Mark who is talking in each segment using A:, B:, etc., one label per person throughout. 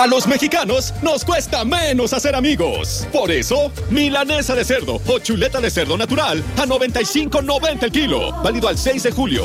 A: A los mexicanos nos cuesta menos hacer amigos. Por eso, milanesa de cerdo o chuleta de cerdo natural a $95.90 el kilo. Válido al 6 de julio.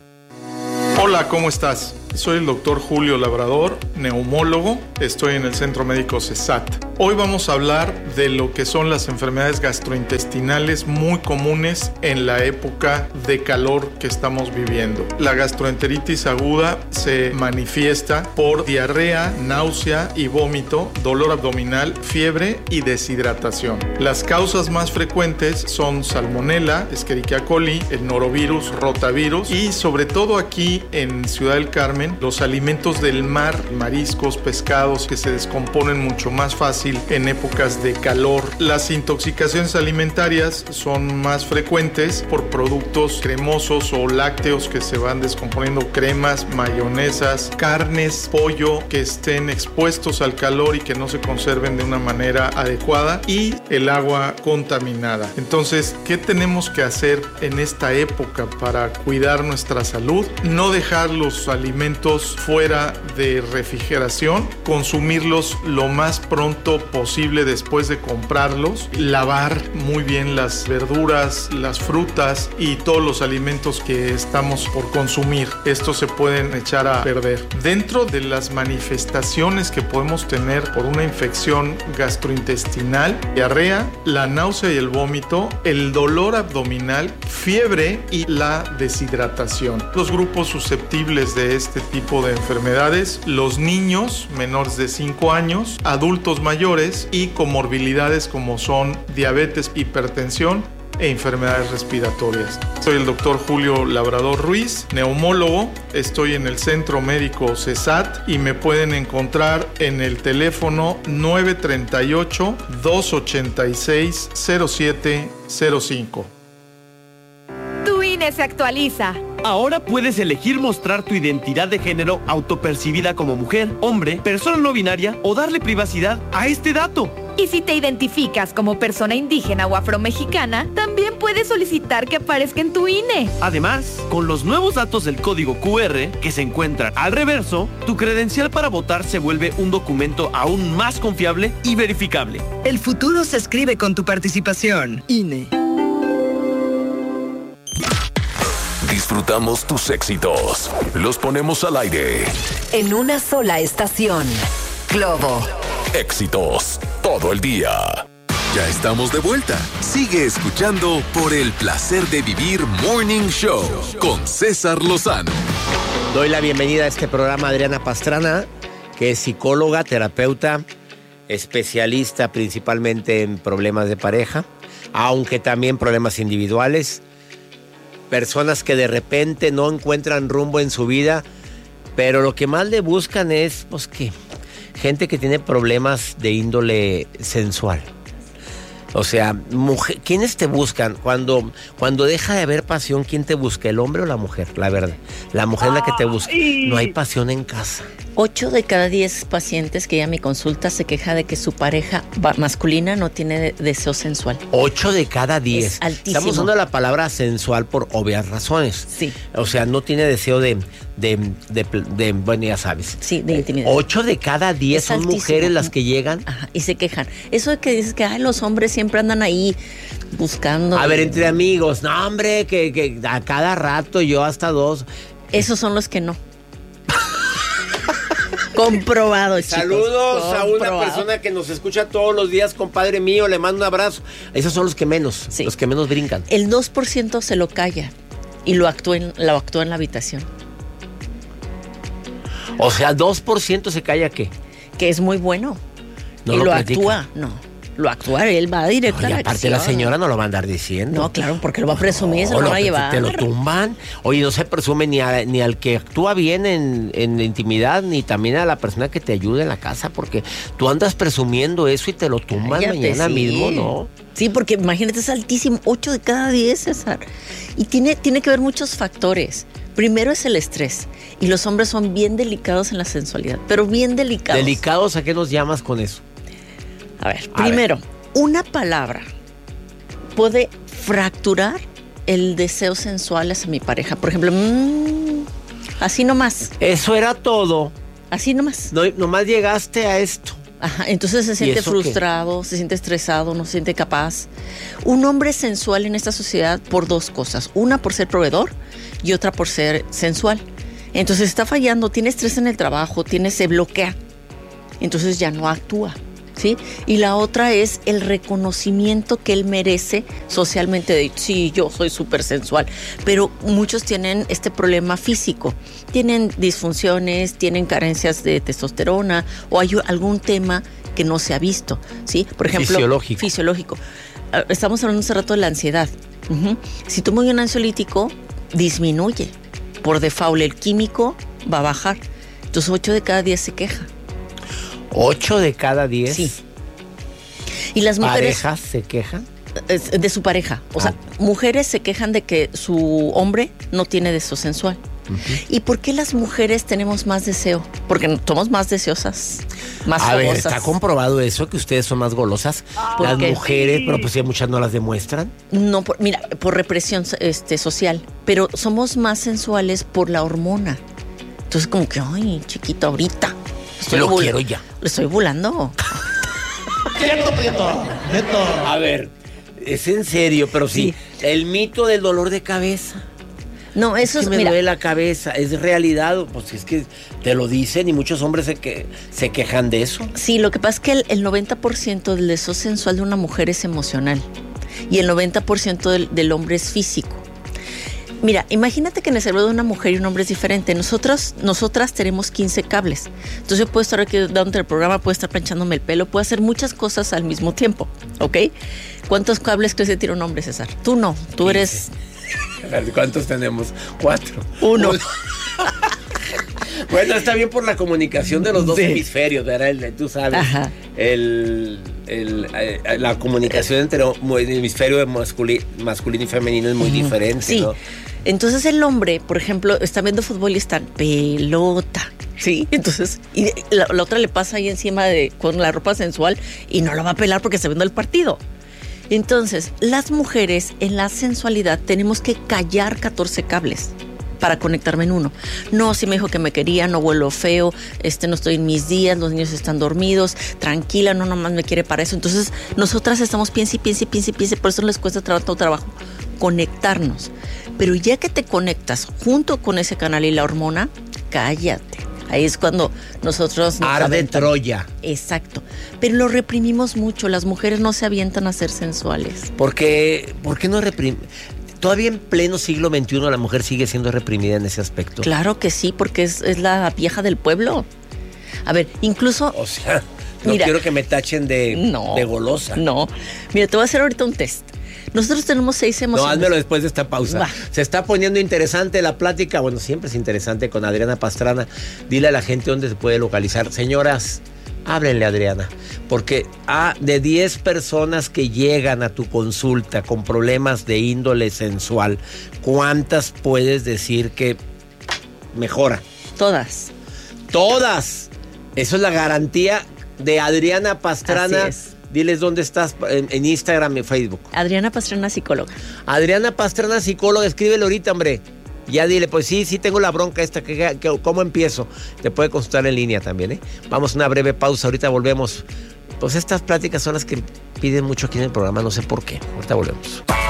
B: Hola, ¿cómo estás? Soy el doctor Julio Labrador, neumólogo. Estoy en el Centro Médico CESAT. Hoy vamos a hablar de lo que son las enfermedades gastrointestinales muy comunes en la época de calor que estamos viviendo. La gastroenteritis aguda se manifiesta por diarrea, náusea y vómito, dolor abdominal, fiebre y deshidratación. Las causas más frecuentes son Salmonella, Escherichia coli, el norovirus, rotavirus y sobre todo aquí en Ciudad del Carmen, los alimentos del mar, mariscos, pescados que se descomponen mucho más fácil en épocas de calor. Las intoxicaciones alimentarias son más frecuentes por productos cremosos o lácteos que se van descomponiendo, cremas, mayonesas, carnes, pollo que estén expuestos al calor y que no se conserven de una manera adecuada, y el agua contaminada. Entonces, ¿qué tenemos que hacer en esta época para cuidar nuestra salud? No dejar los alimentos fuera de refrigeración, consumirlos lo más pronto posible después de comprarlos, lavar muy bien las verduras, las frutas y todos los alimentos que estamos por consumir. Estos se pueden echar a perder. Dentro de las manifestaciones que podemos tener por una infección gastrointestinal, diarrea, la náusea y el vómito, el dolor abdominal, fiebre y la deshidratación. Los grupos susceptibles de este tipo de enfermedades: los niños menores de 5 años, adultos mayores y comorbilidades como son diabetes, hipertensión e enfermedades respiratorias. Soy el doctor Julio Labrador Ruiz, neumólogo. Estoy en el Centro Médico CESAT y me pueden encontrar en el teléfono 938-286-0705.
C: Tu INE se actualiza.
D: Ahora puedes elegir mostrar tu identidad de género autopercibida como mujer, hombre, persona no binaria o darle privacidad a este dato.
C: Y si te identificas como persona indígena o afromexicana, también puedes solicitar que aparezca en tu INE.
D: Además, con los nuevos datos del código QR que se encuentran al reverso, tu credencial para votar se vuelve un documento aún más confiable y verificable.
E: El futuro se escribe con tu participación. INE.
F: Disfrutamos tus éxitos. Los ponemos al aire.
G: En una sola estación. Globo.
F: Éxitos todo el día. Ya estamos de vuelta. Sigue escuchando Por el Placer de Vivir Morning Show con César Lozano.
H: Doy la bienvenida a este programa a Adriana Pastrana, que es psicóloga, terapeuta, especialista principalmente en problemas de pareja, aunque también problemas individuales. Personas que de repente no encuentran rumbo en su vida, pero lo que más le buscan es, pues, ¿qué? Gente que tiene problemas de índole sensual. O sea, ¿quiénes te buscan? Cuando deja de haber pasión, ¿quién te busca? ¿El hombre o la mujer? La verdad. La mujer es la que te busca. No hay pasión en casa.
I: 8 de cada 10 pacientes que llegan a mi consulta se queja de que su pareja masculina no tiene deseo sensual.
H: 8 de cada 10.
I: Es altísimo.
H: Estamos usando la palabra sensual por obvias razones.
I: Sí.
H: O sea, no tiene deseo de bueno, ya sabes.
I: Sí, de intimidad.
H: 8 de cada 10 son
I: altísimo.
H: mujeres las que llegan.
I: Ajá, y se quejan. Eso de que dices que los hombres siempre andan ahí buscando.
H: A ver, entre amigos. No, hombre, que a cada rato yo hasta 2.
I: Esos son los que no. Comprobado, chicos.
H: Saludos a una persona que nos escucha todos los días, compadre mío, le mando un abrazo. Esos son los que menos, sí. Los que menos brincan.
I: El 2% se lo calla y lo actúa en la habitación.
H: O sea, 2% se calla, ¿qué?
I: Que es muy bueno.
H: No
I: y
H: lo
I: actúa, lo actúa, él va directo a la acción.
H: Aparte la señora no lo va a andar diciendo.
I: No, claro, porque lo va a presumir, se lo va a llevar.
H: Te lo tumban. Oye, no se presume ni al que actúa bien en intimidad, ni también a la persona que te ayuda en la casa, porque tú andas presumiendo eso y te lo tumban. Cállate, mañana mismo, ¿no?
I: Sí, porque imagínate, es altísimo, 8 de cada 10, César. Y tiene que ver muchos factores. Primero es el estrés. Y los hombres son bien delicados en la sensualidad, pero bien delicados.
H: ¿Delicados a qué nos llamas con eso?
I: A ver, primero, una palabra puede fracturar el deseo sensual hacia mi pareja. Por ejemplo, así nomás.
H: Eso era todo.
I: Así nomás.
H: No, nomás llegaste a esto.
I: Ajá, entonces se siente frustrado, se siente estresado, no se siente capaz. Un hombre es sensual en esta sociedad por dos cosas. Una por ser proveedor y otra por ser sensual. Entonces está fallando, tiene estrés en el trabajo, se bloquea. Entonces ya no actúa, ¿sí? Y la otra es el reconocimiento que él merece socialmente de, sí, yo soy súper sensual. Pero muchos tienen este problema físico. Tienen disfunciones, tienen carencias de testosterona o hay algún tema que no se ha visto, ¿sí? Por ejemplo, fisiológico. Estamos hablando hace rato de la ansiedad. Si tomo un ansiolítico, disminuye. Por default, el químico va a bajar. Entonces, 8 de cada 10 se queja.
H: ¿8 de cada 10?
I: Sí. Y las mujeres...
H: ¿Parejas se quejan?
I: De su pareja. O sea, mujeres se quejan de que su hombre no tiene deseo sensual. ¿Y por qué las mujeres tenemos más deseo? Porque somos más deseosas, más famosas. A ver,
H: ¿está comprobado eso, que ustedes son más golosas? Las mujeres, pero pues ya muchas no las demuestran.
I: No, por represión social. Pero somos más sensuales por la hormona. Entonces como que, ay, chiquito, ahorita.
H: Quiero ya.
I: Lo estoy volando.
H: A ver, es en serio, pero sí. El mito del dolor de cabeza.
I: No, eso es,
H: me duele la cabeza, es realidad, pues es que te lo dicen y muchos hombres se quejan de eso.
I: Sí, lo que pasa es que el 90% del deseo sensual de una mujer es emocional y el 90% del hombre es físico. Mira, imagínate que en el cerebro de una mujer y un hombre es diferente. Nosotras tenemos 15 cables. Entonces yo puedo estar aquí dando el programa, puedo estar planchándome el pelo, puedo hacer muchas cosas al mismo tiempo, ¿ok? ¿Cuántos cables crees que tira un hombre, César? Tú no, tú 15. Eres...
H: A ver, ¿cuántos tenemos? 4.
I: 1.
H: Bueno, está bien por la comunicación de los dos hemisferios, ¿verdad? Tú sabes.
I: Ajá.
H: La comunicación entre el hemisferio masculino y femenino es muy diferente,
I: sí.
H: ¿no?
I: Entonces el hombre, por ejemplo, está viendo fútbol y está pelota. Sí, entonces, y la otra le pasa ahí encima con la ropa sensual y no la va a pelar porque está viendo el partido. Entonces, las mujeres en la sensualidad tenemos que callar 14 cables para conectarme en uno. No, si me dijo que me quería, no huelo feo, no estoy en mis días, los niños están dormidos, tranquila, no nomás me quiere para eso. Entonces, nosotras estamos piense, por eso les cuesta tanto trabajo conectarnos. Pero ya que te conectas junto con ese canal y la hormona, cállate. Ahí es cuando nosotros...
H: Arde Troya.
I: Exacto. Pero lo reprimimos mucho. Las mujeres no se avientan a ser sensuales.
H: ¿Por qué no reprimimos? Todavía en pleno siglo XXI la mujer sigue siendo reprimida en ese aspecto.
I: Claro que sí, porque es la vieja del pueblo. A ver, incluso...
H: O sea, no quiero que me tachen de golosa.
I: No. Mira, te voy a hacer ahorita un test. Nosotros tenemos 6 emociones.
H: No, házmelo después de esta pausa.
I: Va.
H: Se está poniendo interesante la plática. Bueno, siempre es interesante con Adriana Pastrana. Dile a la gente dónde se puede localizar. Señoras, háblenle a Adriana. Porque de 10 personas que llegan a tu consulta con problemas de índole sensual, ¿cuántas puedes decir que mejora?
I: Todas.
H: ¡Todas! Eso es la garantía de Adriana Pastrana.
I: Así es.
H: Diles dónde estás en Instagram y Facebook.
I: Adriana Pastrana, psicóloga.
H: Adriana Pastrana, psicóloga, escríbele ahorita, hombre. Ya dile, pues sí tengo la bronca esta, ¿cómo empiezo? Te puede consultar en línea también, ¿eh? Vamos a una breve pausa, ahorita volvemos. Pues estas pláticas son las que piden mucho aquí en el programa, no sé por qué. Ahorita volvemos.